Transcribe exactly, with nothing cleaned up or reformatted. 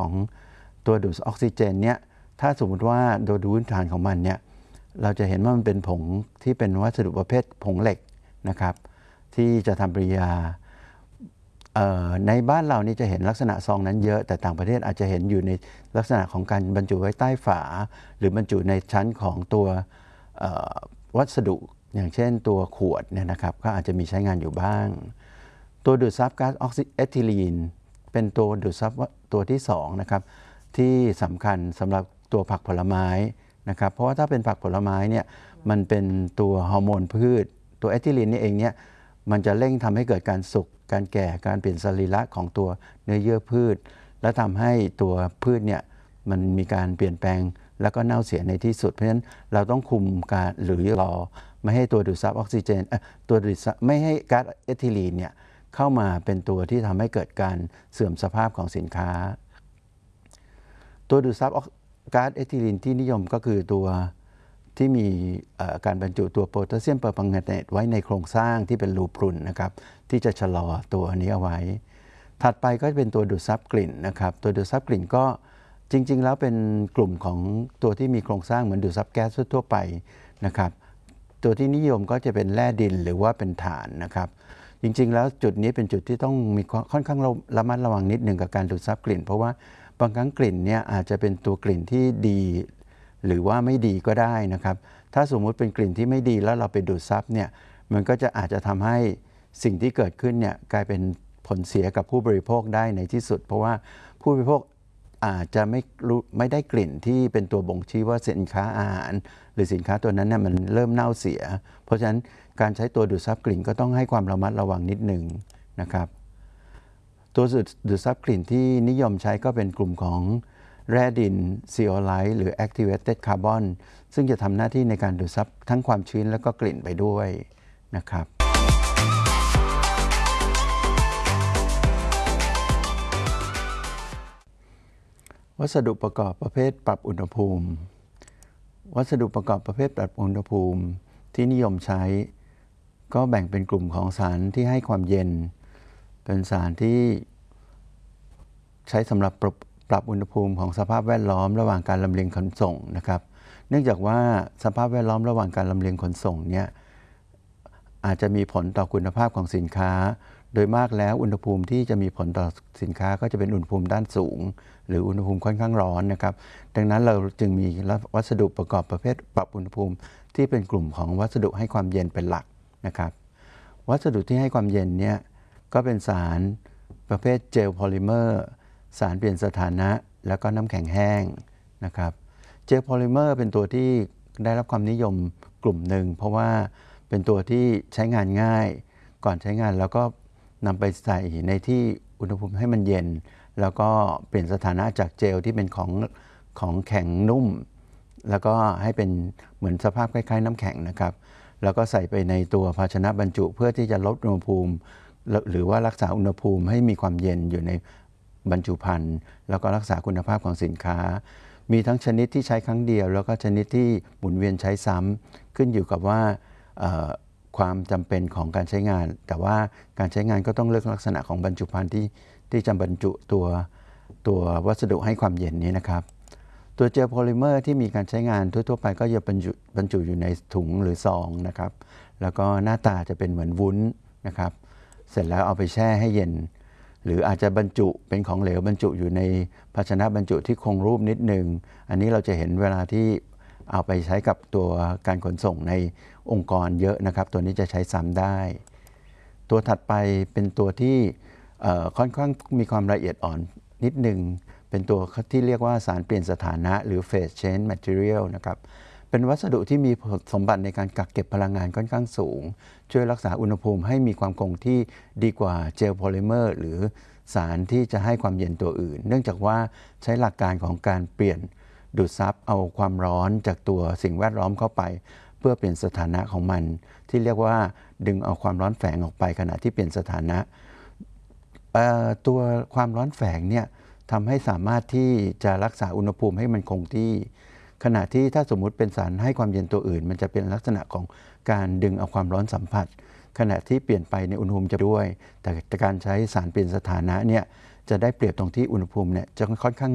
ของตัวดูดออกซิเจนเนี่ยถ้าสมมติว่าโดยดูพื้นฐานของมันเนี่ยเราจะเห็นว่ามันเป็นผงที่เป็นวัสดุประเภทผงเหล็กนะครับที่จะทำปฏิกิริยาในบ้านเรานี่จะเห็นลักษณะซองนั้นเยอะแต่ต่างประเทศอาจจะเห็นอยู่ในลักษณะของการบรรจุไว้ใต้ฝาหรือบรรจุในชั้นของตัววัสดุอย่างเช่นตัวขวดเนี่ยนะครับก็อาจจะมีใช้งานอยู่บ้างตัวดูดซับก๊าซออกซิเอทิลีนเป็นตัวดูดซับตัวที่สองนะครับที่สำคัญสำหรับตัวผักผลไม้นะครับเพราะว่าถ้าเป็นผักผลไม้เนี่ยมันเป็นตัวฮอร์โมนพืชตัวเอทิลีนนี่เองเนี่ยมันจะเร่งทำให้เกิดการสุกการแก่การเปลี่ยนสรีระของตัวเนื้อเยื่อพืชและทำให้ตัวพืชเนี่ยมันมีการเปลี่ยนแปลงแล้วก็เน่าเสียในที่สุดเพราะฉะนั้นเราต้องคุมการหรือรอไม่ให้ตัวดูดซับออกซิเจนตัวดูดซับไม่ให้ก๊าซเอทิลีนเนี่ยเข้ามาเป็นตัวที่ทำให้เกิดการเสื่อมสภาพของสินค้าตัวดูดซับก๊าซเอทิลีนที่นิยมก็คือตัวที่มีการบรรจุตัวโพแทสเซียมเปอร์แมงกาเนตไว้ในโครงสร้างที่เป็นรูพรุนนะครับที่จะชะลอตัวนี้เอาไว้ถัดไปก็จะเป็นตัวดูดซับกลิ่นนะครับตัวดูดซับกลิ่นก็จริงๆแล้วเป็นกลุ่มของตัวที่มีโครงสร้างเหมือนดูดซับแก๊สทั่วไปนะครับตัวที่นิยมก็จะเป็นแร่ดินหรือว่าเป็นถ่านนะครับจริงๆแล้วจุดนี้เป็นจุดที่ต้องมีค่อนข้างระมัดระวังนิดหนึ่งกับการดูดซับกลิ่นเพราะว่าบางครั้งกลิ่นเนี่ยอาจจะเป็นตัวกลิ่นที่ดีหรือว่าไม่ดีก็ได้นะครับถ้าสมมุติเป็นกลิ่นที่ไม่ดีแล้วเราไปดูดซับเนี่ยมันก็จะอาจจะทำให้สิ่งที่เกิดขึ้นเนี่ยกลายเป็นผลเสียกับผู้บริโภคได้ในที่สุดเพราะว่าผู้บริโภคอาจจะไม่รู้ไม่ได้กลิ่นที่เป็นตัวบ่งชี้ว่าสินค้าอาหารหรือสินค้าตัวนั้นเนี่ยมันเริ่มเน่าเสียเพราะฉะนั้นการใช้ตัวดูดซับกลิ่นก็ต้องให้ความระมัดระวังนิดหนึ่งนะครับตัวดูดซับกลิ่นที่นิยมใช้ก็เป็นกลุ่มของแร่ดินซีโอไลท์หรือ activated carbon ซึ่งจะทำหน้าที่ในการดูดซับทั้งความชื้นแล้วก็กลิ่นไปด้วยนะครับวัสดุประกอบประเภทปรับอุณหภูมิวัสดุประกอบประเภทปรับอุณหภูมิที่นิยมใช้ก็แบ่งเป็นกลุ่มของสารที่ให้ความเย็นเป็นสารที่ใช้สำหรับปรับอุณหภูมิของสภาพแวดล้อมระหว่างการลำเลียงขนส่งนะครับเนื่องจากว่าสภาพแวดล้อมระหว่างการลำเลียงขนส่งเนี่ยอาจจะมีผลต่อคุณภาพของสินค้าโดยมากแล้วอุณหภูมิที่จะมีผลต่อสินค้าก็จะเป็นอุณหภูมิด้านสูงหรืออุณหภูมิค่อนข้างร้อนนะครับดังนั้นเราจึงมีวัสดุประกอบประเภทปรับอุณหภูมิที่เป็นกลุ่มของวัสดุให้ความเย็นเป็นหลักนะครับวัสดุที่ให้ความเย็นเนี่ยก็เป็นสารประเภทเจลโพลิเมอร์สารเปลี่ยนสถานะแล้วก็น้ำแข็งแห้งนะครับเจลโพลิเมอร์เป็นตัวที่ได้รับความนิยมกลุ่มหนึ่งเพราะว่าเป็นตัวที่ใช้งานง่ายก่อนใช้งานแล้วก็นำไปใส่ในที่อุณหภูมิให้มันเย็นแล้วก็เปลี่ยนสถานะจากเจลที่เป็นของของแข็งนุ่มแล้วก็ให้เป็นเหมือนสภาพคล้ายๆน้ำแข็งนะครับแล้วก็ใส่ไปในตัวภาชนะบรรจุเพื่อที่จะลดอุณหภูมิหรือว่ารักษาอุณหภูมิให้มีความเย็นอยู่ในบรรจุภัณฑ์แล้วก็รักษาคุณภาพของสินค้ามีทั้งชนิดที่ใช้ครั้งเดียวแล้วก็ชนิดที่หมุนเวียนใช้ซ้ำขึ้นอยู่กับว่าความจำเป็นของการใช้งานแต่ว่าการใช้งานก็ต้องเลือกลักษณะของบรรจุภัณฑ์ที่ที่จะบรรจุตัวตัววัสดุให้ความเย็นนี้นะครับตัวเจลโพลิเมอร์ที่มีการใช้งานทั่วๆไปก็จะบรรจุบรรจุอยู่ในถุงหรือซองนะครับแล้วก็หน้าตาจะเป็นเหมือนวุ้นนะครับเสร็จแล้วเอาไปแช่ให้เย็นหรืออาจจะบรรจุเป็นของเหลวบรรจุอยู่ในภาชนะบรรจุที่คงรูปนิดนึงอันนี้เราจะเห็นเวลาที่เอาไปใช้กับตัวการขนส่งในองค์กรเยอะนะครับตัวนี้จะใช้ซ้ำได้ตัวถัดไปเป็นตัวที่ค่อนข้างมีความละเอียดอ่อนนิดนึงเป็นตัวที่เรียกว่าสารเปลี่ยนสถานะหรือ phase change material นะครับเป็นวัสดุที่มีสมบัติในการกักเก็บพลังงานค่อนข้างสูงช่วยรักษาอุณหภูมิให้มีความคงที่ดีกว่าเจลโพลิเมอร์หรือสารที่จะให้ความเย็นตัวอื่นเนื่องจากว่าใช้หลักการของการเปลี่ยนดูดซับเอาความร้อนจากตัวสิ่งแวดล้อมเข้าไปเพื่อเปลี่ยนสถานะของมันที่เรียกว่าดึงเอาความร้อนแฝงออกไปขณะที่เปลี่ยนสถานะตัวความร้อนแฝงเนี่ยทำให้สามารถที่จะรักษาอุณหภูมิให้มันคงที่ขณะที่ถ้าสมมุติเป็นสารให้ความเย็นตัวอื่นมันจะเป็นลักษณะของการดึงเอาความร้อนสัมผัสขณะที่เปลี่ยนไปในอุณหภูมิจะด้วยแต่การใช้สารเปลี่ยนสถานะเนี่ยจะได้เปรียบตรงที่อุณหภูมิเนี่ยจะค่อนข้าง